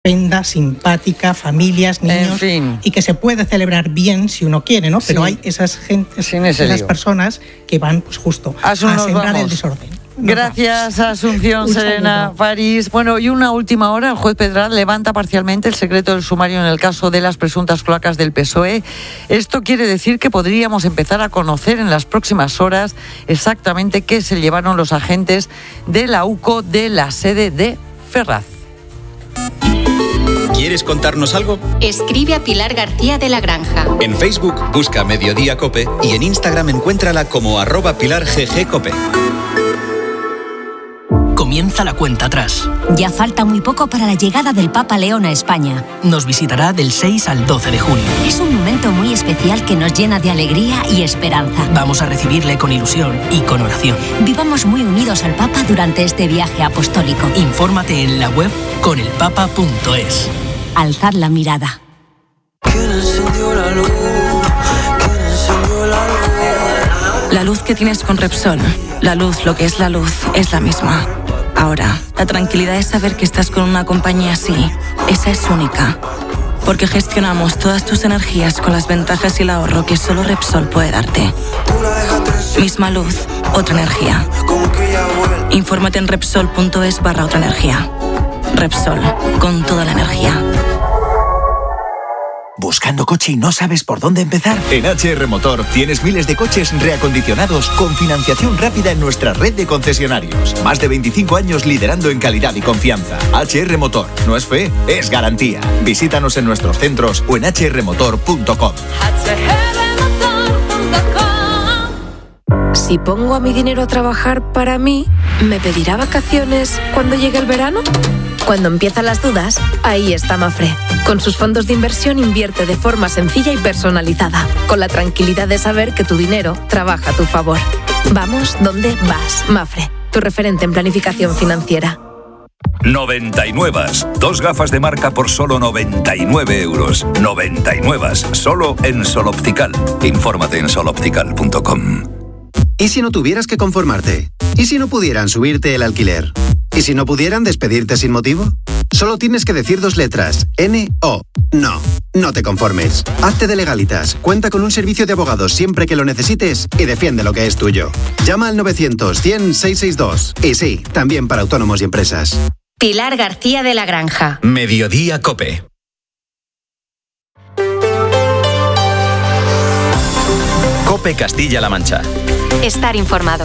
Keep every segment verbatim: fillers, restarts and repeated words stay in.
estupenda, simpática, familias, niños, en fin. y que se puede celebrar bien si uno quiere, ¿no? Pero sí. hay esas gentes, Sin ese esas lío. personas que van pues justo Asun, a nos sembrar vamos. el desorden. Nos Gracias, vamos. Asunción Un Serena saludo. París. Bueno, y una última hora, el juez Pedral levanta parcialmente el secreto del sumario en el caso de las presuntas cloacas del P S O E. Esto quiere decir que podríamos empezar a conocer en las próximas horas exactamente qué se llevaron los agentes de la U C O de la sede de Ferraz. ¿Quieres contarnos algo? Escribe a Pilar García de la Granja. En Facebook busca Mediodía Cope y en Instagram encuéntrala como arroba Pilar G G Cope. Comienza la cuenta atrás. Ya falta muy poco para la llegada del Papa León a España. Nos visitará del seis al doce de junio. Es un momento muy especial que nos llena de alegría y esperanza. Vamos a recibirle con ilusión y con oración. Vivamos muy unidos al Papa durante este viaje apostólico. Infórmate en la web con el papa punto es. Alzad la mirada. ¿Quién encendió la luz? ¿Quién encendió la luz? La luz que tienes con Repsol, la luz, lo que es la luz, es la misma. Ahora, la tranquilidad de saber que estás con una compañía así, esa es única. Porque gestionamos todas tus energías con las ventajas y el ahorro que solo Repsol puede darte. Misma luz, otra energía. Infórmate en Repsol punto es barra otra energía. Repsol, con toda la energía. ¿Buscando coche y no sabes por dónde empezar? En H R Motor tienes miles de coches reacondicionados con financiación rápida en nuestra red de concesionarios. Más de veinticinco años liderando en calidad y confianza. H R Motor, no es fe, es garantía. Visítanos en nuestros centros o en h r motor punto com. Si pongo a mi dinero a trabajar para mí, ¿me pedirá vacaciones cuando llegue el verano? Cuando empiezan las dudas, ahí está Mafre. Con sus fondos de inversión invierte de forma sencilla y personalizada, con la tranquilidad de saber que tu dinero trabaja a tu favor. Vamos donde vas, Mafre, tu referente en planificación financiera. noventa y nueve. Dos gafas de marca por solo noventa y nueve euros. noventa y nueve. Solo en Sol Optical. Infórmate en sol optical punto com. ¿Y si no tuvieras que conformarte? ¿Y si no pudieran subirte el alquiler? ¿Y si no pudieran despedirte sin motivo? Solo tienes que decir dos letras, N O. No, no te conformes. Hazte de Legalitas, cuenta con un servicio de abogados siempre que lo necesites y defiende lo que es tuyo. Llama al novecientos, cien, seiscientos sesenta y dos. Y sí, también para autónomos y empresas. Pilar García de la Granja. Mediodía Cope. Cope Castilla-La Mancha. Estar informado.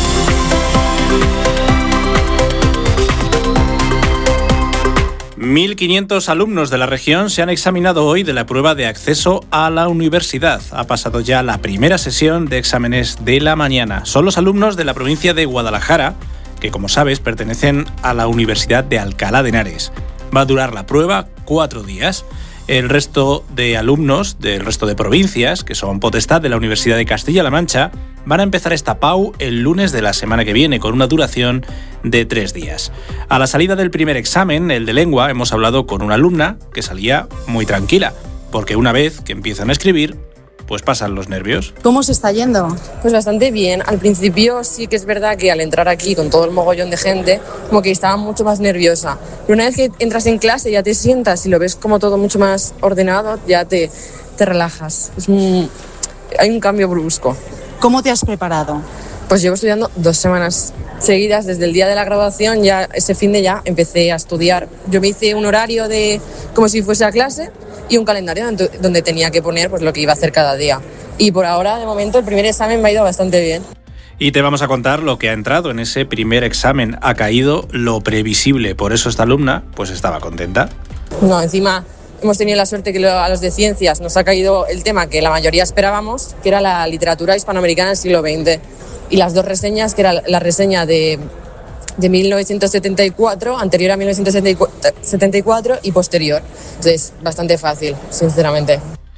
mil quinientos alumnos de la región se han examinado hoy de la prueba de acceso a la universidad. Ha pasado ya la primera sesión de exámenes de la mañana. Son los alumnos de la provincia de Guadalajara, que como sabes pertenecen a la Universidad de Alcalá de Henares. Va a durar la prueba cuatro días. El resto de alumnos del resto de provincias, que son potestad de la Universidad de Castilla-La Mancha, van a empezar esta P A U el lunes de la semana que viene, con una duración de tres días. A la salida del primer examen, el de lengua, hemos hablado con una alumna que salía muy tranquila, porque una vez que empiezan a escribir, pues pasan los nervios. ¿Cómo se está yendo? Pues bastante bien. Al principio sí que es verdad que al entrar aquí con todo el mogollón de gente, como que estaba mucho más nerviosa. Pero una vez que entras en clase, ya te sientas y lo ves como todo mucho más ordenado, ya te, te relajas. Es un, hay un cambio brusco. ¿Cómo te has preparado? Pues llevo estudiando dos semanas seguidas. Desde el día de la graduación, ya ese fin de ya empecé a estudiar. Yo me hice un horario de como si fuese a clase y un calendario donde tenía que poner pues lo que iba a hacer cada día. Y por ahora, de momento, el primer examen me ha ido bastante bien. Y te vamos a contar lo que ha entrado en ese primer examen. Ha caído lo previsible, por eso esta alumna pues estaba contenta. No, encima hemos tenido la suerte que a los de ciencias nos ha caído el tema que la mayoría esperábamos, que era la literatura hispanoamericana del siglo veinte. Y las dos reseñas, que era la reseña de... de mil novecientos setenta y cuatro, anterior a mil novecientos setenta y cuatro y posterior. Entonces, bastante fácil, sinceramente.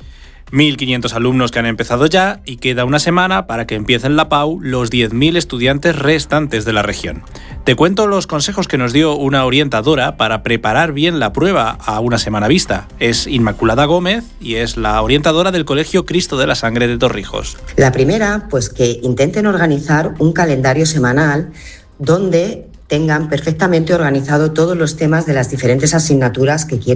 mil quinientos alumnos que han empezado ya y queda una semana para que empiecen la P A U los diez mil estudiantes restantes de la región. Te cuento los consejos que nos dio una orientadora para preparar bien la prueba a una semana vista. Es Inmaculada Gómez y es la orientadora del Colegio Cristo de la Sangre de Torrijos. La primera, pues que intenten organizar un calendario semanal donde tengan perfectamente organizado todos los temas de las diferentes asignaturas que quieren